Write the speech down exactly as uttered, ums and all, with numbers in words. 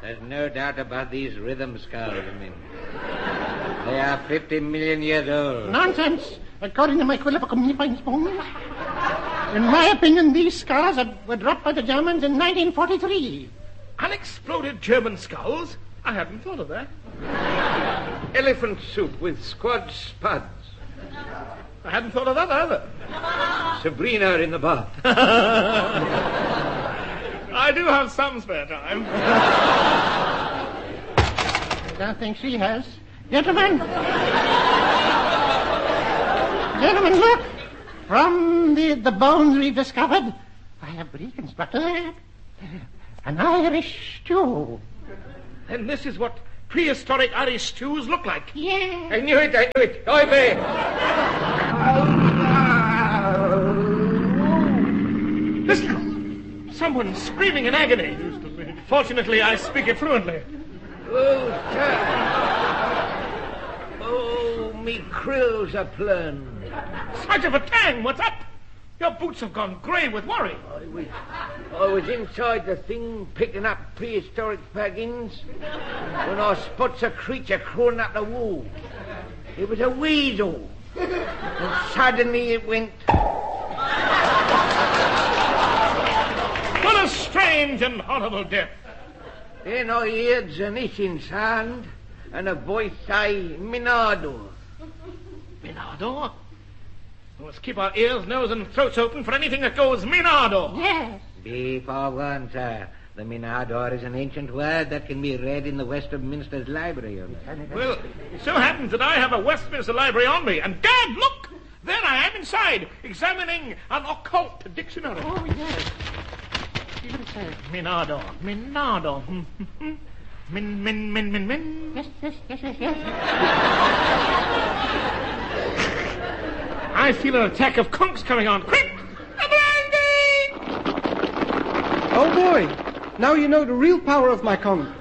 There's no doubt about these rhythm skulls, I mean. They are fifty million years old. Nonsense. According to my equivocal in my opinion, these skulls were dropped by the Germans in nineteen forty-three. Unexploded German skulls? I hadn't thought of that. Elephant soup with squad spuds. I hadn't thought of that either. Sabrina in the bath. I do have some spare time. I don't think she has. Gentlemen. Gentlemen, look. From the, the bones we've discovered, I have reconstructed an Irish stew. And this is what prehistoric Irish stews look like. Yeah. I knew it, I knew it. Oi, Bay. Listen. Someone screaming in agony. Fortunately, I speak it fluently. Oh, sir. Oh, me krills are plunged. Sergeant Vatang, what's up? Your boots have gone grey with worry. I was, I was inside the thing picking up prehistoric baggins when I spots a creature crawling up the wall. It was a weasel. And suddenly it went... What a strange and horrible death. Then I heard an hissing sound and a voice say, Minado. Minado? We must keep our ears, nose, and throats open for anything that goes Minado. Yes. Be forewarned, sir. The Minador is an ancient word that can be read in the Westminster's library. Well, it so happens that I have a Westminster library on me, and Dad, look! There I am inside, examining an occult dictionary. Oh, yes. Even so. Minado, Minado. Min, min, min, min, min. Yes, yes, yes, yes, yes. I feel an attack of conks coming on. Quick! A brandy! Oh, boy. Now you know the real power of my conch.